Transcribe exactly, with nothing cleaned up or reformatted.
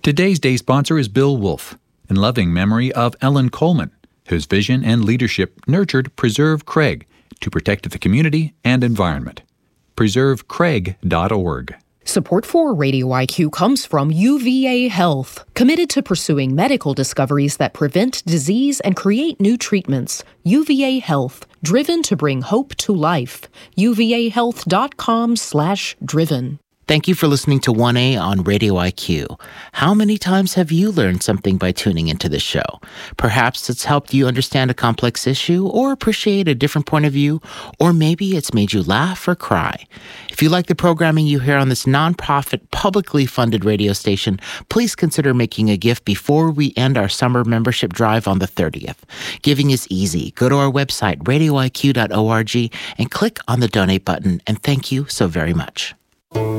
Today's day sponsor is Bill Wolfe, in loving memory of Ellen Coleman, whose vision and leadership nurtured Preserve Craig to protect the community and environment. preserve craig dot org. Support for Radio I Q comes from U V A Health, committed to pursuing medical discoveries that prevent disease and create new treatments. U V A Health, driven to bring hope to life. U V A health dot com slash driven. Thank you for listening to one A on Radio I Q. How many times have you learned something by tuning into this show? Perhaps it's helped you understand a complex issue or appreciate a different point of view, or maybe it's made you laugh or cry. If you like the programming you hear on this nonprofit, publicly funded radio station, please consider making a gift before we end our summer membership drive on the thirtieth. Giving is easy. Go to our website, radio I Q dot org, and click on the donate button, and thank you so very much.